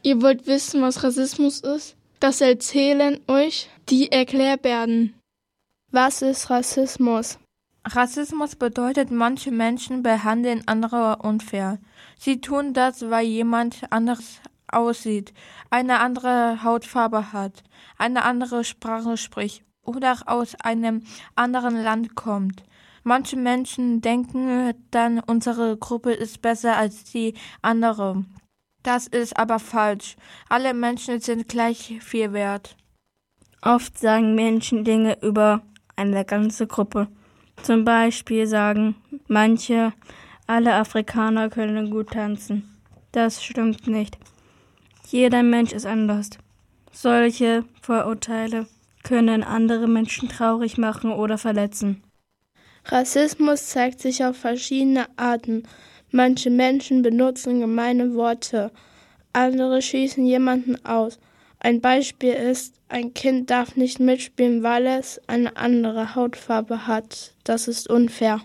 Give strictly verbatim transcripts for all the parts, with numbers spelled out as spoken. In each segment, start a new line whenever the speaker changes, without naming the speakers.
Ihr wollt wissen, was Rassismus ist? Das erzählen euch die Erklärbärden. Was ist Rassismus?
Rassismus bedeutet, manche Menschen behandeln andere unfair. Sie tun das, weil jemand anders aussieht, eine andere Hautfarbe hat, eine andere Sprache spricht oder aus einem anderen Land kommt. Manche Menschen denken dann, unsere Gruppe ist besser als die andere. Das ist aber falsch. Alle Menschen sind gleich viel wert.
Oft sagen Menschen Dinge über eine ganze Gruppe. Zum Beispiel sagen manche, alle Afrikaner können gut tanzen. Das stimmt nicht. Jeder Mensch ist anders. Solche Vorurteile können andere Menschen traurig machen oder verletzen.
Rassismus zeigt sich auf verschiedene Arten. Manche Menschen benutzen gemeine Worte, andere schießen jemanden aus. Ein Beispiel ist, ein Kind darf nicht mitspielen, weil es eine andere Hautfarbe hat. Das ist unfair.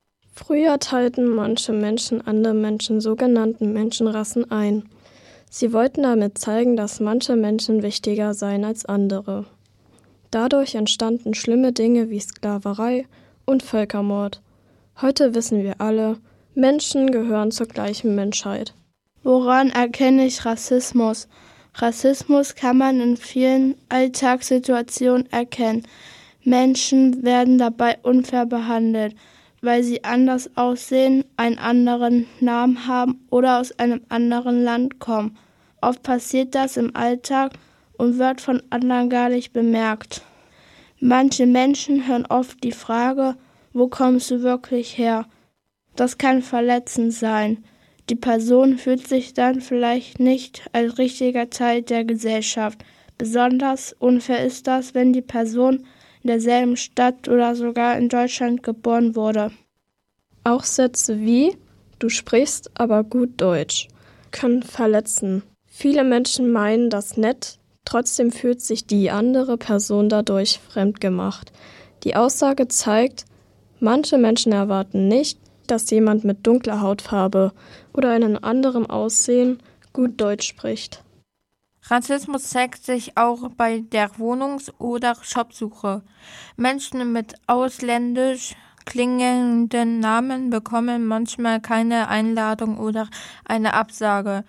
Früher teilten manche Menschen andere Menschen sogenannten Menschenrassen ein. Sie wollten damit zeigen, dass manche Menschen wichtiger seien als andere. Dadurch entstanden schlimme Dinge wie Sklaverei und Völkermord. Heute wissen wir alle, Menschen gehören zur gleichen Menschheit.
Woran erkenne ich Rassismus? Rassismus kann man in vielen Alltagssituationen erkennen. Menschen werden dabei unfair behandelt, weil sie anders aussehen, einen anderen Namen haben oder aus einem anderen Land kommen. Oft passiert das im Alltag und wird von anderen gar nicht bemerkt. Manche Menschen hören oft die Frage, wo kommst du wirklich her? Das kann verletzend sein. Die Person fühlt sich dann vielleicht nicht als richtiger Teil der Gesellschaft. Besonders unfair ist das, wenn die Person in derselben Stadt oder sogar in Deutschland geboren wurde.
Auch Sätze wie „Du sprichst aber gut Deutsch" können verletzen. Viele Menschen meinen das nett, trotzdem fühlt sich die andere Person dadurch fremdgemacht. Die Aussage zeigt, manche Menschen erwarten nicht, dass jemand mit dunkler Hautfarbe oder einem anderen Aussehen gut Deutsch spricht.
Rassismus zeigt sich auch bei der Wohnungs- oder Jobsuche. Menschen mit ausländisch klingenden Namen bekommen manchmal keine Einladung oder eine Absage.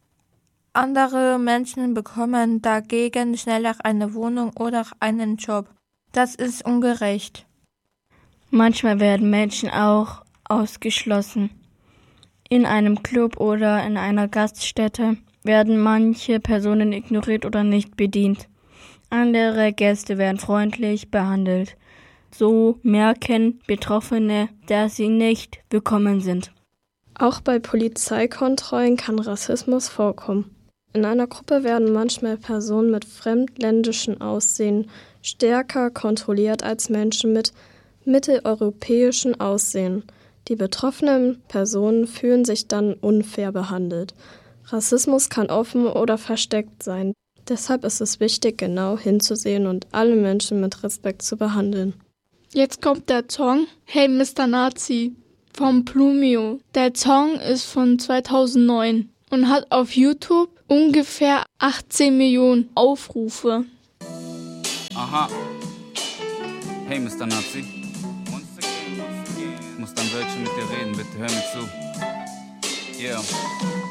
Andere Menschen bekommen dagegen schneller eine Wohnung oder einen Job. Das ist ungerecht.
Manchmal werden Menschen auch ausgeschlossen. In einem Club oder in einer Gaststätte werden manche Personen ignoriert oder nicht bedient. Andere Gäste werden freundlich behandelt. So merken Betroffene, dass sie nicht willkommen sind.
Auch bei Polizeikontrollen kann Rassismus vorkommen. In einer Gruppe werden manchmal Personen mit fremdländischem Aussehen stärker kontrolliert als Menschen mit mitteleuropäischem Aussehen. Die betroffenen Personen fühlen sich dann unfair behandelt. Rassismus kann offen oder versteckt sein. Deshalb ist es wichtig, genau hinzusehen und alle Menschen mit Respekt zu behandeln.
Jetzt kommt der Song Hey Mister Nazi von Plumio. Der Song ist von zweitausendneun und hat auf YouTube ungefähr achtzehn Millionen Aufrufe.
Aha. Hey Mister Nazi. Ich muss dann Wörtchen mit dir reden, bitte hör mir zu. Yeah.